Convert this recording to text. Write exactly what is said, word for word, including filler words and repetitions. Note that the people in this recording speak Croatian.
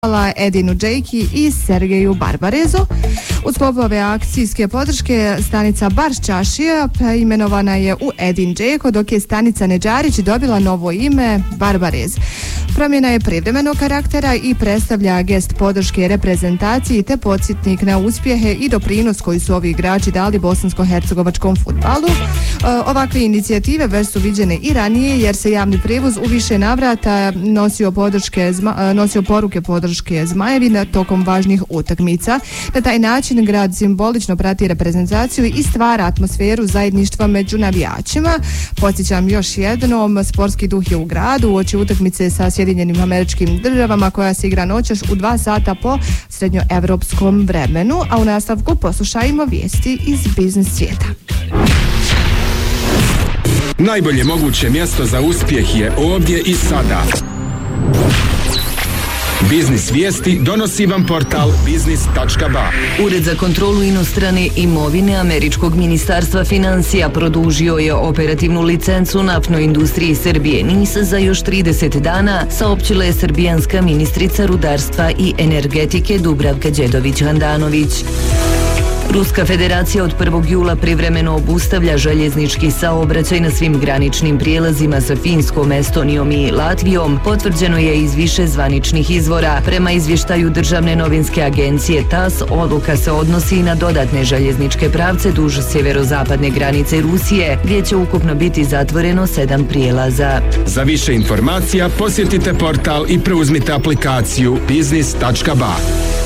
Edinu Džejki i Sergeju Barbarezu. U sklopu ove akcijske podrške stanica Barš Čašija imenovana je u Edin Džejko, dok je stanica Neđarić dobila novo ime Barbarez. Promjena je privremenog karaktera i predstavlja gest podrške reprezentaciji te podsjetnik na uspjehe i doprinos koji su ovi igrači dali bosansko-hercegovačkom fudbalu. Ovakve inicijative već su viđene i ranije jer se javni prijevoz u više navrata nosio, podrške, nosio poruke podrške Zmajevina tokom važnih utakmica. Na taj način grad simbolično prati reprezentaciju i stvara atmosferu zajedništva među navijačima. Podsjećam još jednom, sportski duh je u gradu uoči utakmice sa Sjedinjenim Američkim Državama koja se igra noćas u dva sata po srednjoevropskom vremenu, a u nastavku poslušajmo vijesti iz biznis svijeta. Najbolje moguće mjesto za uspjeh je ovdje i sada. Biznis vijesti donosi vam portal biznis tačka ba. Ured za kontrolu inostrane imovine Američkog ministarstva financija produžio je operativnu licencu naftnoj industriji Srbije NIS za još trideset dana, saopćila je srbijanska ministrica rudarstva i energetike Dubravka Đedović-Handanović. Ruska federacija od prvog jula privremeno obustavlja željeznički saobraćaj na svim graničnim prijelazima sa Finskom, Estonijom i Latvijom, potvrđeno je iz više zvaničnih izvora. Prema izvještaju državne novinske agencije tas, odluka se odnosi i na dodatne željezničke pravce duž sjeverozapadne granice Rusije, gdje će ukupno biti zatvoreno sedam prijelaza. Za više informacija posjetite portal i preuzmite aplikaciju biznis tačka ba.